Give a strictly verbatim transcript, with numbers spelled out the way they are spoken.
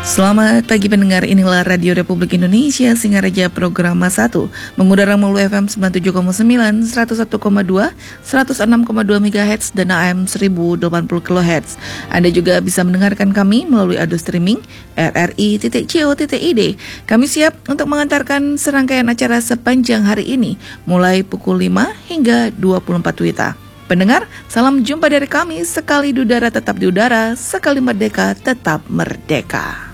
Selamat pagi pendengar, inilah Radio Republik Indonesia Singaraja Program satu mengudara melalui F M sembilan puluh tujuh koma sembilan, seratus satu koma dua, seratus enam koma dua MHz dan A M seribu delapan puluh kilohertz. Anda juga bisa mendengarkan kami melalui audio streaming r r i titik co titik i d. Kami siap untuk mengantarkan serangkaian acara sepanjang hari ini mulai pukul lima hingga dua puluh empat W I B. Pendengar, salam jumpa dari kami, sekali di udara tetap di udara, sekali merdeka tetap merdeka.